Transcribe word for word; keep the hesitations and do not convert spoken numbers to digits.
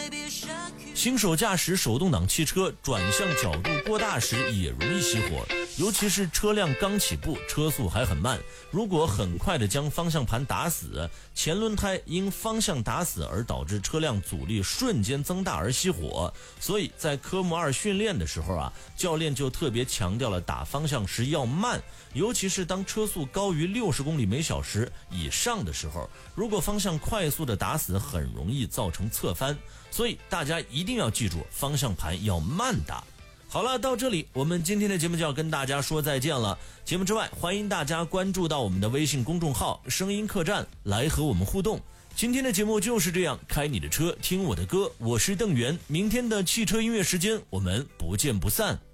新手驾驶手动挡汽车转向角度过大时也容易熄火，尤其是车辆刚起步，车速还很慢，如果很快的将方向盘打死，前轮胎因方向打死而导致车辆阻力瞬间增大而熄火。所以在科目二训练的时候啊，教练就特别强调了打方向时要慢，尤其是当车速高于六十公里每小时以上的时候，如果方向快速的打死，很容易造成侧翻。所以大家一定要记住，方向盘要慢打。好了，到这里我们今天的节目就要跟大家说再见了。节目之外，欢迎大家关注到我们的微信公众号声音客栈来和我们互动。今天的节目就是这样，开你的车听我的歌，我是邓源，明天的汽车音乐时间我们不见不散。